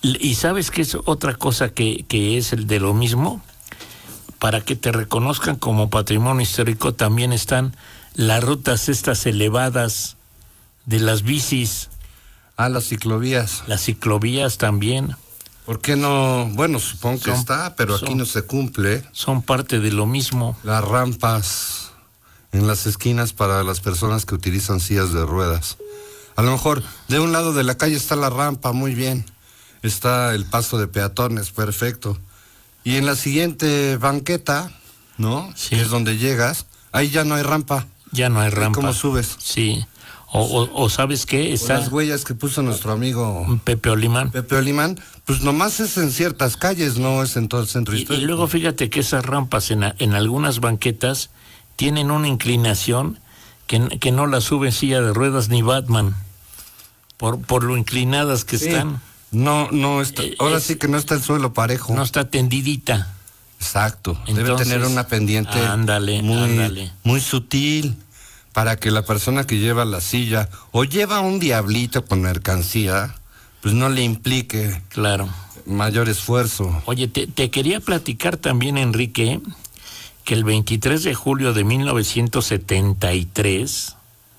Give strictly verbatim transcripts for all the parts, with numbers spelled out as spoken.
Y ¿sabes qué es otra cosa que, que es el de lo mismo? Para que te reconozcan como patrimonio histórico también están las rutas estas elevadas de las bicis. Ah, las ciclovías. Las ciclovías también. ¿Por qué no? Bueno, supongo que Son- está, pero aquí son- no se cumple. Son parte de lo mismo. Las rampas en las esquinas para las personas que utilizan sillas de ruedas. A lo mejor de un lado de la calle está la rampa, muy bien. Está el paso de peatones, perfecto. Y en la siguiente banqueta, ¿no? Sí. Que es donde llegas, ahí ya no hay rampa. Ya no hay rampa. ¿Cómo subes? Sí. O, o, o ¿sabes qué? Con Está las huellas que puso nuestro amigo Pepe Olimán. Pepe Olimán, pues nomás es en ciertas calles, no es en todo el centro Y, y histórico. luego fíjate que esas rampas en, a- en algunas banquetas tienen una inclinación que, n- que no la sube en silla de ruedas ni Batman. Por, por lo inclinadas que Sí. están. No, no está, Eh, ahora es- sí que no está el suelo parejo. No está tendidita. Exacto. Debe Entonces, tener una pendiente ándale, muy, ándale. muy sutil para que la persona que lleva la silla o lleva un diablito con mercancía, pues no le implique Claro. mayor esfuerzo. Oye, te, te quería platicar también, Enrique, que el veintitrés de julio de mil novecientos setenta y tres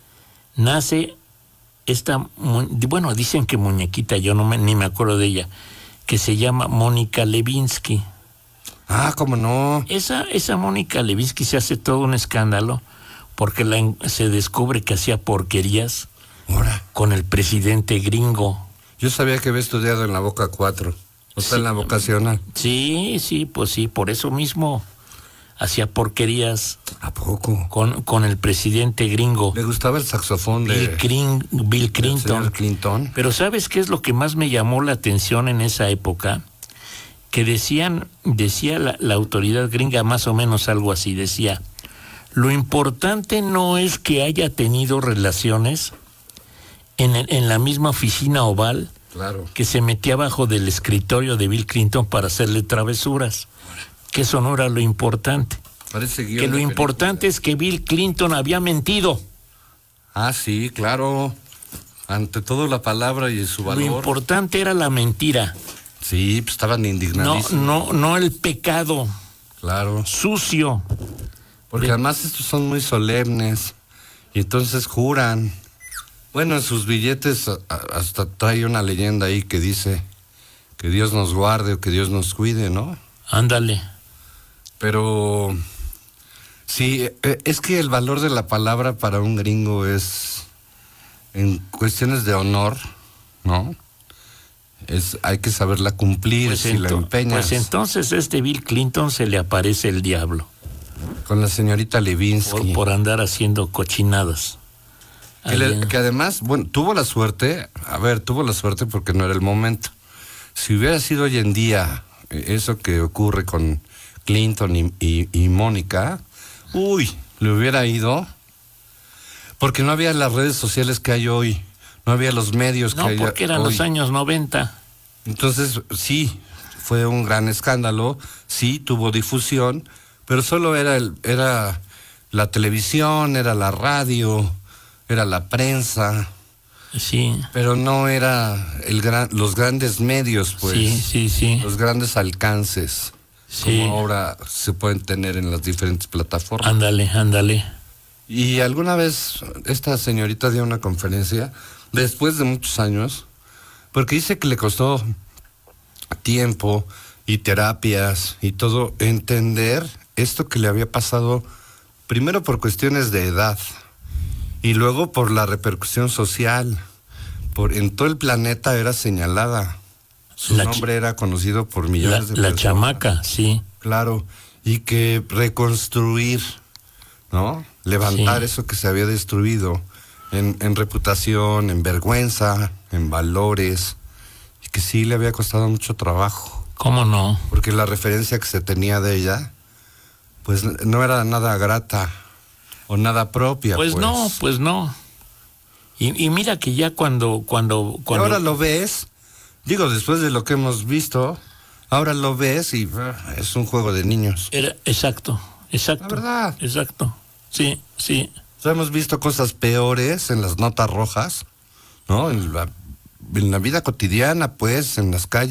nace esta, mu- bueno, dicen que muñequita, yo no me, ni me acuerdo de ella, que se llama Mónica Lewinsky. Ah, cómo no. Esa, esa Mónica Lewinsky se hace todo un escándalo porque la, en- se descubre que hacía porquerías Ahora, con el presidente gringo. yo sabía que había estudiado en la Boca cuatro, o sea, Sí. en la vocacional. Sí, sí, pues sí, por eso mismo hacía porquerías ¿A poco? con, con el presidente gringo, Le gustaba el saxofón de Bill, Crin- Bill del Clinton. señor Clinton. Pero ¿sabes qué es lo que más me llamó la atención en esa época? Que decían, decía la, la autoridad gringa más o menos algo así, decía, lo importante no es que haya tenido relaciones en, el- en la misma oficina oval Claro. que se metía abajo del escritorio de Bill Clinton para hacerle travesuras, que eso no era lo importante, Parece guión que lo de importante es que Bill Clinton había mentido. Ah, sí, claro. Ante todo la palabra y su Lo valor. importante era la mentira, Sí, pues estaban no, indignadísimos. no, no el pecado Claro. sucio. Porque De- además estos son muy solemnes. Y entonces juran. Bueno, en sus billetes a- a- hasta trae una leyenda ahí que dice que Dios nos guarde o que Dios nos cuide, ¿no? Ándale. Pero sí, eh, es que el valor de la palabra para un gringo es en cuestiones de honor, ¿no? Es, hay que saberla cumplir Pues, si la ento- empeñas. pues entonces este Bill Clinton se le aparece el diablo Con la señorita por, Lewinsky. por andar haciendo cochinadas. Que, le- Ahí- que además, bueno, tuvo la suerte, a ver, tuvo la suerte porque no era el momento. Si hubiera sido hoy en día eh, eso que ocurre con Clinton y, y, y Mónica, uy, le hubiera ido, porque no había las redes sociales que hay hoy, no había los medios No, que hay porque eran hoy. los años noventa. Entonces, sí, fue un gran escándalo, sí, tuvo difusión, pero solo era, el, era la televisión, era la radio, era la prensa, Sí, pero no era el gran, los grandes medios, pues, sí, sí, sí. los grandes alcances, Sí. como ahora se pueden tener en las diferentes plataformas. Ándale, ándale. Y alguna vez esta señorita dio una conferencia, después de muchos años, porque dice que le costó tiempo y terapias y todo entender esto que le había pasado, primero por cuestiones de edad y luego por la repercusión social. Por, en todo el planeta era señalada. Su La nombre era conocido por La, millones de la personas. chamaca, sí. Claro, y que reconstruir, ¿no? Levantar Sí. eso que se había destruido en, en reputación, en vergüenza, en valores, y que sí le había costado mucho trabajo, ¿Cómo no? porque la referencia que se tenía de ella, pues no era nada grata o nada propia. Pues, Pues, no, pues no. Y, y mira que ya cuando, cuando, Y cuando ahora lo ves, digo, después de lo que hemos visto, ahora lo ves y ah, es un juego de niños. era, exacto, exacto. La verdad. Exacto. Sí, sí. O sea, hemos visto cosas peores en las notas rojas, ¿no? En la, en la vida cotidiana, pues, en las calles.